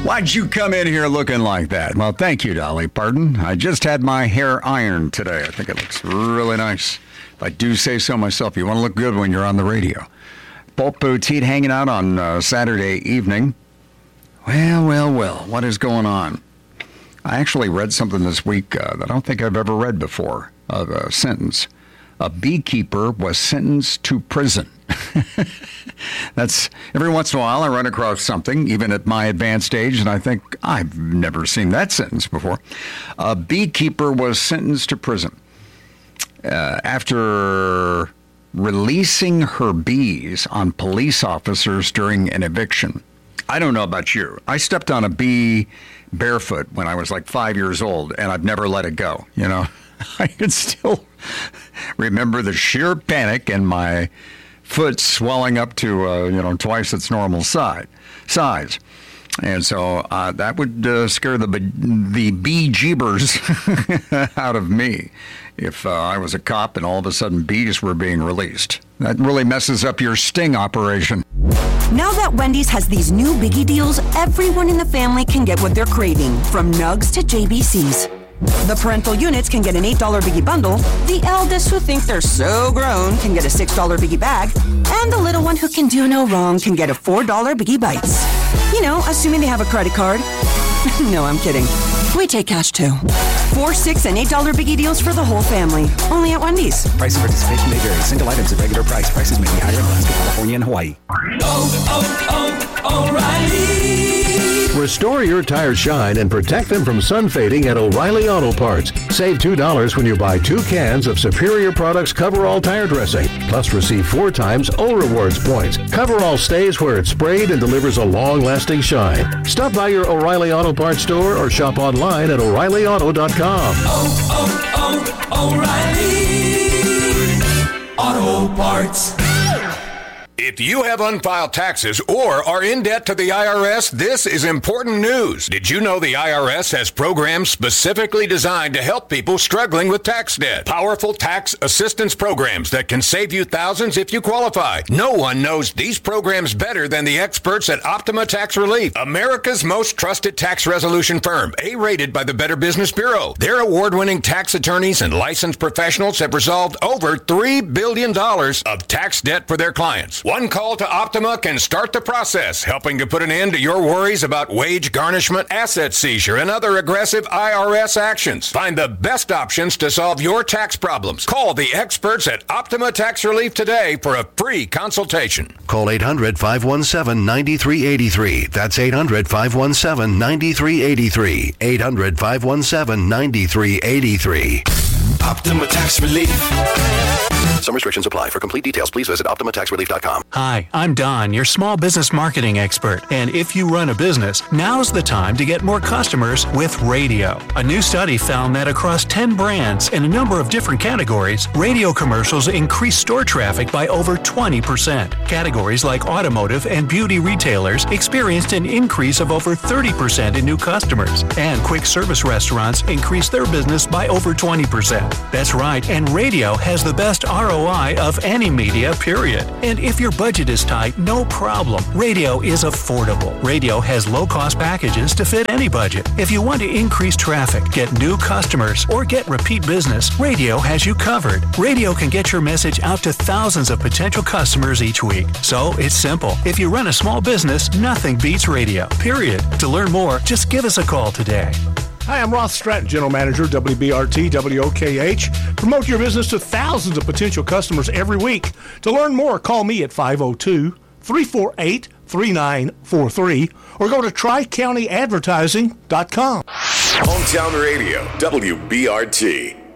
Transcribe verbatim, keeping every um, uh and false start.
Why'd you come in here looking like that? Well, thank you, Dolly Parton. I just had my hair ironed today. I think it looks really nice. If I do say so myself, you want to look good when you're on the radio. Bolt Boutique hanging out on uh, Saturday evening. Well, well, well, what is going on? I actually read something this week uh, that I don't think I've ever read before. Uh, a sentence. A beekeeper was sentenced to prison. That's every once in a while I run across something, even at my advanced age, and I think I've never seen that sentence before. A beekeeper was sentenced to prison uh, after releasing her bees on police officers during an eviction. I don't know about you. I stepped on a bee barefoot when I was like five years old, and I've never let it go. You know, I can still remember the sheer panic and my foot swelling up to, uh, you know, twice its normal size. size. And so uh, that would uh, scare the the bee-jeebers out of me if uh, I was a cop and all of a sudden bees were being released. That really messes up your sting operation. Now that Wendy's has these new biggie deals, everyone in the family can get what they're craving, from nugs to J B Cs. The parental units can get an eight dollar biggie bundle, the eldest who think they're so grown can get a six dollar biggie bag, and the little one who can do no wrong can get a four dollar biggie bites. You know, assuming they have a credit card. No, I'm kidding. We take cash too. Four, six, and eight dollar biggie deals for the whole family. Only at Wendy's. Price and participation may vary. Single items at regular price. Prices may be higher in Alaska, California, and Hawaii. Oh, oh, O'Reilly. Restore your tires shine and protect them from sun fading at O'Reilly Auto Parts. Save two dollars when you buy two cans of Superior Products Coverall tire dressing. Plus receive four times O Rewards points. Coverall stays where it's sprayed and delivers a long-lasting shine. Stop by your O'Reilly Auto Parts store or shop online at O'Reilly Auto dot com. Oh, oh, oh, O'Reilly Auto Parts. If you have unfiled taxes or are in debt to the I R S, this is important news. Did you know the I R S has programs specifically designed to help people struggling with tax debt? Powerful tax assistance programs that can save you thousands if you qualify. No one knows these programs better than the experts at Optima Tax Relief, America's most trusted tax resolution firm, A-rated by the Better Business Bureau. Their award-winning tax attorneys and licensed professionals have resolved over three billion dollars of tax debt for their clients. One call to Optima can start the process, helping to put an end to your worries about wage garnishment, asset seizure, and other aggressive I R S actions. Find the best options to solve your tax problems. Call the experts at Optima Tax Relief today for a free consultation. Call eight hundred, five one seven, nine three eight three. That's eight hundred, five one seven, nine three eight three. eight hundred, five one seven, nine three eight three. Optima Tax Relief. Some restrictions apply. For complete details, please visit Optima Tax Relief dot com. Hi, I'm Don, your small business marketing expert. And if you run a business, now's the time to get more customers with radio. A new study found that across ten brands in a number of different categories, radio commercials increased store traffic by over twenty percent. Categories like automotive and beauty retailers experienced an increase of over thirty percent in new customers. And quick service restaurants increased their business by over twenty percent. That's right, and radio has the best R O I of any media, period. And if your budget is tight, no problem. Radio is affordable. Radio has low-cost packages to fit any budget. If you want to increase traffic, get new customers, or get repeat business, radio has you covered. Radio can get your message out to thousands of potential customers each week. So it's simple. If you run a small business, nothing beats radio, period. To learn more, just give us a call today. Hi, I'm Ross Stratton, General Manager, W B R T W O K H. Promote your business to thousands of potential customers every week. To learn more, call me at five oh two, three four eight, three nine four three or go to tri county advertising dot com. Hometown Radio, W B R T.